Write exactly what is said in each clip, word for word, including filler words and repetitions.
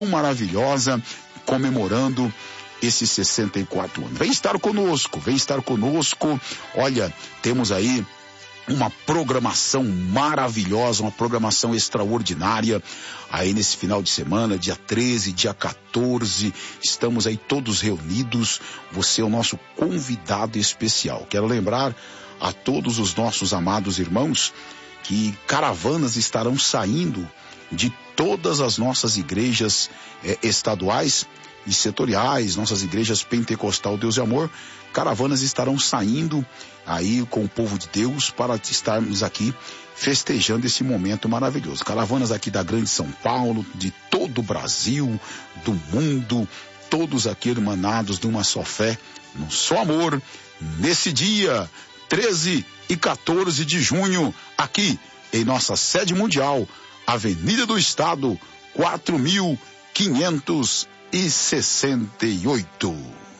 maravilhosa, comemorando esses sessenta e quatro anos. Vem estar conosco, vem estar conosco. Olha, temos aí uma programação maravilhosa, uma programação extraordinária aí nesse final de semana, dia treze, dia quatorze, estamos aí todos reunidos. Você é o nosso convidado especial. Quero lembrar a todos os nossos amados irmãos que caravanas estarão saindo de todas as nossas igrejas eh, estaduais e setoriais, nossas igrejas Pentecostal Deus e Amor. Caravanas estarão saindo aí com o povo de Deus para estarmos aqui festejando esse momento maravilhoso. Caravanas aqui da Grande São Paulo, de todo o Brasil, do mundo, todos aqui irmanados de uma só fé, num só amor, nesse dia treze e quatorze de junho, aqui em nossa sede mundial, Avenida do Estado, quatro mil quinhentos e sessenta e oito.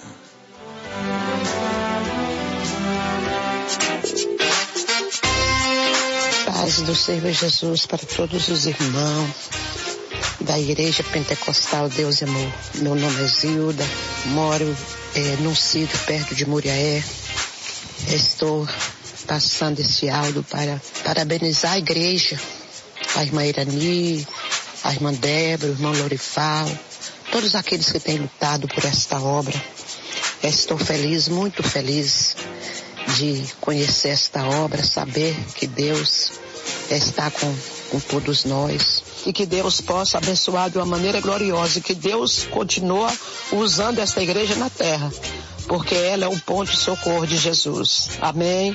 Paz do Senhor Jesus para todos os irmãos da Igreja Pentecostal Deus e Amor. Meu nome é Zilda, moro é, num sítio perto de Muriaé. Estou passando esse áudio para parabenizar a igreja, a irmã Irani, a irmã Débora, o irmão Lorifal, todos aqueles que têm lutado por esta obra. Estou feliz, muito feliz de conhecer esta obra, saber que Deus está com, com todos nós e que Deus possa abençoar de uma maneira gloriosa e que Deus continue usando esta igreja na terra, porque ela é um ponto de socorro de Jesus. Amém.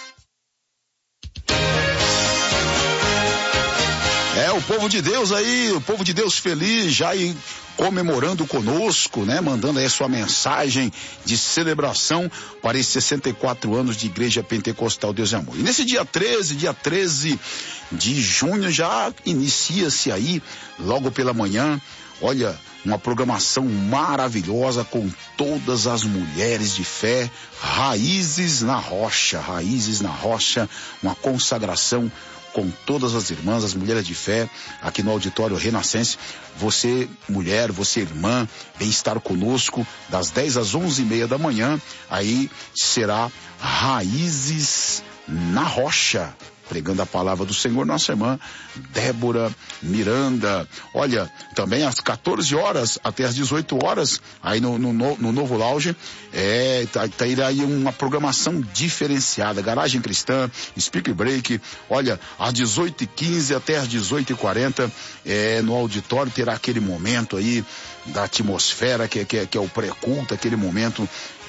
É, o povo de Deus aí, o povo de Deus feliz, já aí comemorando conosco, né? Mandando aí a sua mensagem de celebração para esses sessenta e quatro anos de Igreja Pentecostal Deus e Amor. E nesse dia treze, dia treze de junho, já inicia-se aí, logo pela manhã, olha, uma programação maravilhosa com todas as mulheres de fé, raízes na rocha, raízes na rocha, uma consagração com todas as irmãs, as mulheres de fé, aqui no Auditório Renascense. Você, mulher, você, irmã, vem estar conosco das dez às onze e meia da manhã. Aí será Raízes na Rocha, pregando a palavra do Senhor, nossa irmã Débora Miranda. Olha, também às quatorze horas até às dezoito horas, aí no, no, no Novo Lounge, é, tá, tá aí uma programação diferenciada, Garagem Cristã, Speak Break. Olha, às dezoito e quinze até às dezoito e quarenta, é, no auditório terá aquele momento aí da atmosfera que, que, que é o pré-culto, aquele momento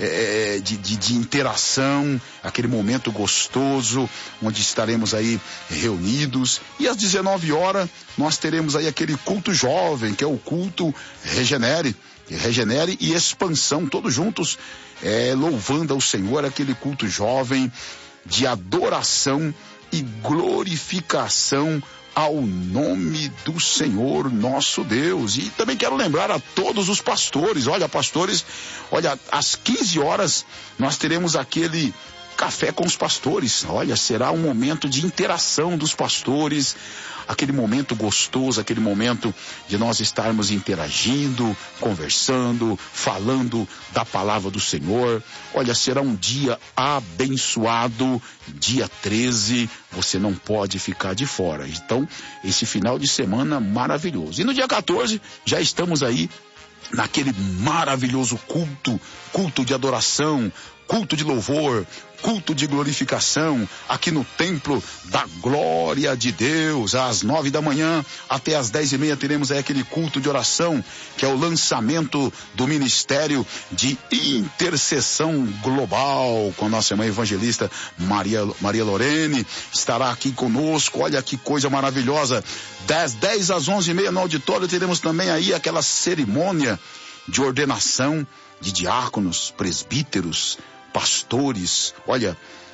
é, de, de, de interação, aquele momento gostoso, onde estaremos aí reunidos. E às dezenove horas nós teremos aí aquele culto jovem, que é o culto Regenere, Regenere e Expansão, todos juntos, é, louvando ao Senhor, aquele culto jovem de adoração e glorificação ao nome do Senhor nosso Deus. E também quero lembrar a todos os pastores, olha, pastores, olha, às quinze horas nós teremos aquele Café com os Pastores. Olha, será um momento de interação dos pastores, aquele momento gostoso, aquele momento de nós estarmos interagindo, conversando, falando da palavra do Senhor. Olha, será um dia abençoado, dia treze, você não pode ficar de fora. Então, esse final de semana maravilhoso. E no dia quatorze, já estamos aí naquele maravilhoso culto, culto de adoração, culto de louvor, culto de glorificação, aqui no Templo da Glória de Deus, às nove da manhã até às dez e meia teremos aí aquele culto de oração, que é o lançamento do Ministério de Intercessão Global, com a nossa irmã evangelista Maria, Maria Lorene, estará aqui conosco. Olha que coisa maravilhosa. Das dez às onze e meia no auditório teremos também aí aquela cerimônia de ordenação de diáconos, presbíteros, pastores. Olha,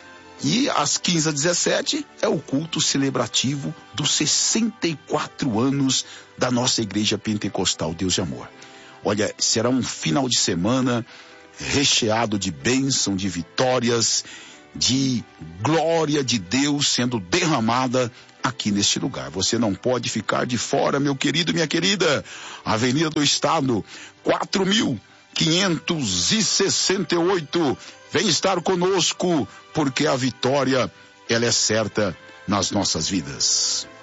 e às quinze às dezessete é o culto celebrativo dos sessenta e quatro anos da nossa Igreja Pentecostal Deus e Amor. Olha, será um final de semana recheado de bênção, de vitórias, de glória de Deus sendo derramada aqui neste lugar. Você não pode ficar de fora, meu querido, minha querida. Avenida do Estado, quatro mil quinhentos e sessenta e oito. Vem estar conosco, porque a vitória, ela é certa nas nossas vidas.